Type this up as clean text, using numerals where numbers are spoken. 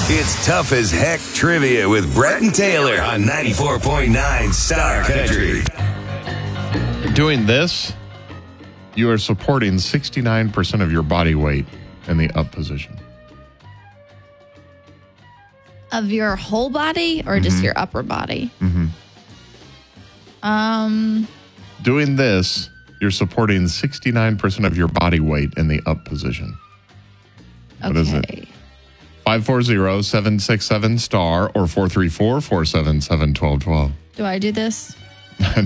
It's Tough as Heck Trivia with Brett and Taylor on 94.9 Star Country. Doing this, you are supporting 69% of your body weight in the up position. Of your whole body or just your upper body? Doing this, you're supporting 69% of your body weight in the up position. What is it? 540-767-STAR or 434-477-1212. Do I do this?